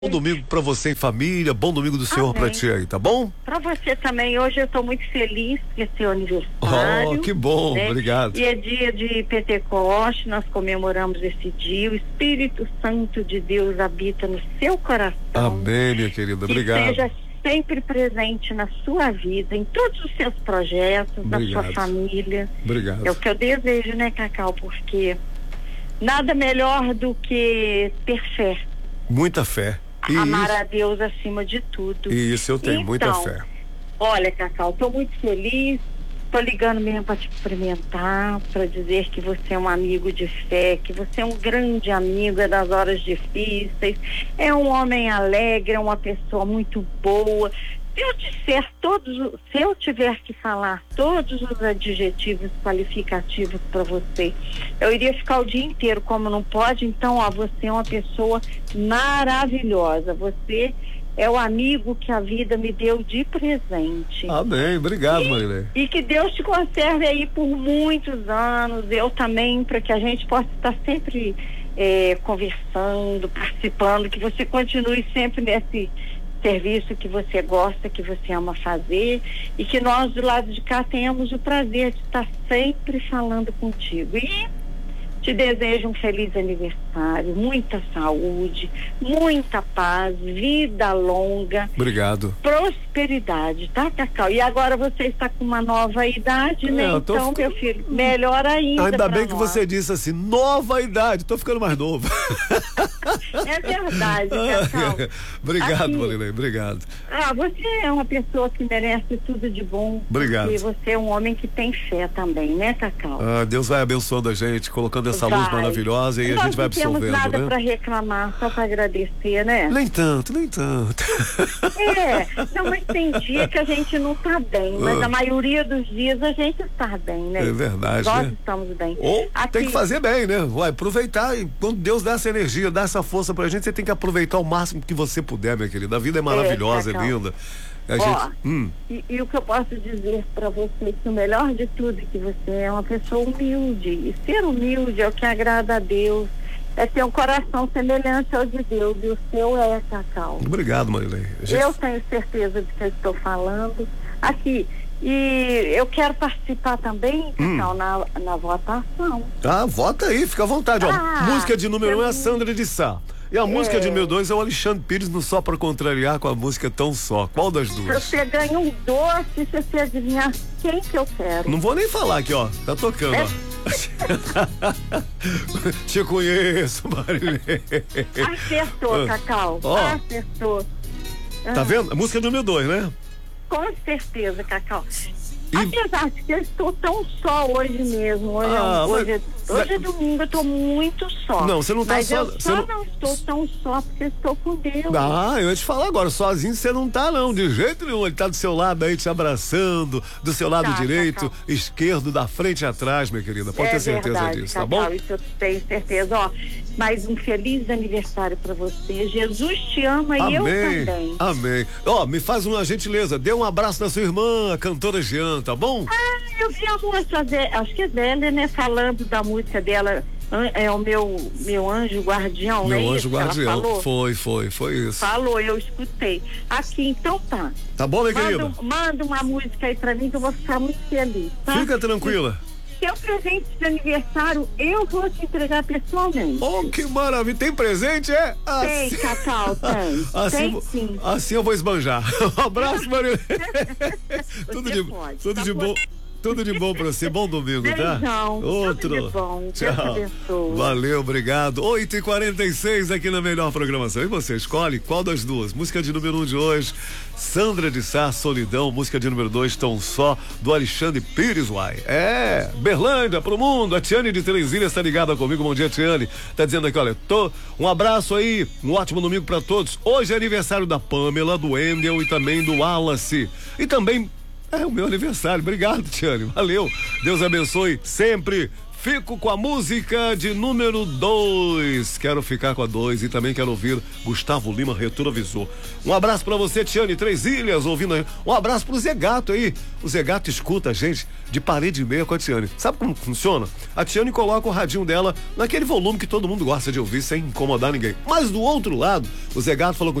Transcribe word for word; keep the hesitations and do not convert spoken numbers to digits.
Bom domingo pra você em família, bom domingo do Senhor pra ti aí, tá bom? Pra você também. Hoje eu tô muito feliz que é seu aniversário. Oh, que bom, né? Obrigado. E é dia de Pentecoste, nós comemoramos esse dia. O Espírito Santo de Deus habita no seu coração. Amém, minha querida, obrigado. Que seja sempre presente na sua vida, em todos os seus projetos, obrigado. na sua família. Obrigado. É o que eu desejo, né, Cacau? Porque nada melhor do que ter fé. Muita fé. E amar isso, a Deus acima de tudo. E isso eu tenho então, muita fé. Olha, Cacau, tô muito feliz. Tô ligando mesmo para te cumprimentar, para dizer que você é um amigo de fé, que você é um grande amigo, é das horas difíceis, é um homem alegre, é uma pessoa muito boa. Se eu disser todos, se eu tiver que falar todos os adjetivos qualificativos para você, eu iria ficar o dia inteiro, como não pode. Então, ó, você é uma pessoa maravilhosa. Você é o amigo que a vida me deu de presente. Amém, obrigado, Marilei. E que Deus te conserve aí por muitos anos, eu também, para que a gente possa estar sempre é, conversando, participando, que você continue sempre nesse serviço que você gosta, que você ama fazer, e que nós do lado de cá tenhamos o prazer de estar sempre falando contigo. E te desejo um feliz aniversário, muita saúde, muita paz, vida longa. Obrigado. Prosperidade, tá, Cacau? E agora você está com uma nova idade, é, né? Então, fic... meu filho, melhor ainda. Ainda bem que nós. você disse assim, nova idade, tô ficando mais novo. É verdade, Cacau. Obrigado, Marilei, obrigado. Ah, você é uma pessoa que merece tudo de bom. Obrigado. E você é um homem que tem fé também, né, Cacau? Ah, Deus vai abençoando a gente, colocando essa vai. luz maravilhosa e nós a gente vai absorvendo, não temos nada né? para reclamar, só para agradecer, né? Nem tanto, nem tanto. É, não, mas tem dia que a gente não tá bem, mas ah. a maioria dos dias a gente está bem, né? É verdade, nós né? estamos bem. Ou Aqui... tem que fazer bem, né? Vai aproveitar, e quando Deus dá essa energia, dá essa força pra gente, você tem que aproveitar o máximo que você puder, minha querida. A vida é maravilhosa, é, é linda. A Ó, gente... hum. e, e o que eu posso dizer para você, que o melhor de tudo é que você é uma pessoa humilde, e ser humilde é o que agrada a Deus, é ter um coração semelhante ao de Deus, e o seu é, Cacau. Obrigado, Marilei. Gente... Eu tenho certeza do que eu estou falando. Aqui, e eu quero participar também, Cacau, hum. na, na votação. Ah, vota aí, fica à vontade. Ah, ó. Música de número um é a Sandra de Sá. E a é. música de número dois é o Alexandre Pires no Só Pra Contrariar, com a música Tão Só. Qual das duas? Você ganha um doce se você adivinhar quem que eu quero. Não vou nem falar aqui, ó. Tá tocando, é. ó. Te conheço, Marilei. Acertou, Cacau. Ó. Acertou. Tá vendo? A música número dois, né? Com certeza, Cacau. E... Apesar de que eu estou tão só hoje mesmo. Hoje, ah, é, hoje, mas... é, hoje é domingo, eu estou muito só. Não, você não tá mas só. eu só não... não estou tão só porque eu estou com Deus. Ah, eu ia te falar agora, sozinho você não tá não, de jeito nenhum. Ele tá do seu lado aí te abraçando, do seu lado tá, direito, Cacau. esquerdo, da frente e atrás, minha querida. Pode é ter certeza verdade, disso, Cacau, tá bom? Isso eu tenho certeza. Ó, mais um feliz aniversário pra você. Jesus te ama e eu também. Amém. Ó, me faz uma gentileza, dê um abraço na sua irmã, a cantora Jean, tá bom? Ah, eu vi a moça, acho que é dela, né, falando da música dela, é o meu, meu anjo guardião, meu né? Anjo Guardião. Foi, foi, foi isso. Falou, eu escutei. Aqui, então tá. Tá bom, minha manda, querida? Manda uma música aí pra mim que eu vou ficar muito feliz, tá? Fica tranquila. Seu presente de aniversário, eu vou te entregar pessoalmente. Oh, que maravilha. Tem presente, é? Assim... Tem, Cacau, tem. Assim, tem sim. Assim eu vou esbanjar. Um abraço, Maria. tudo de, pode, tudo tá de bom. Tudo de bom pra você, bom domingo, tá? Beijão, outro. Tudo de bom. Tchau. Valeu, obrigado. oito e quarenta e seis aqui na melhor programação. E você escolhe qual das duas? Música de número um de hoje, Sandra de Sá, Solidão. Música de número dois, Tão Só, do Alexandre Pires, uai. É, Berlândia pro mundo. A Tiane de Três Ilhas tá ligada comigo. Bom dia, Tiane. Tá dizendo aqui, olha, tô, um abraço aí, um ótimo domingo pra todos. Hoje é aniversário da Pamela, do Wendel e também do Wallace. E também é o meu aniversário. Obrigado, Tiane. Valeu. Deus abençoe sempre. Fico com a música de número dois. Quero ficar com a dois e também quero ouvir Gustavo Lima, Retrovisor. Um abraço pra você, Tiane Três Ilhas, ouvindo aí. Um abraço pro Zé Gato aí. O Zé Gato escuta a gente de parede e meia com a Tiane. Sabe como funciona? A Tiane coloca o radinho dela naquele volume que todo mundo gosta de ouvir sem incomodar ninguém. Mas do outro lado, o Zé Gato falou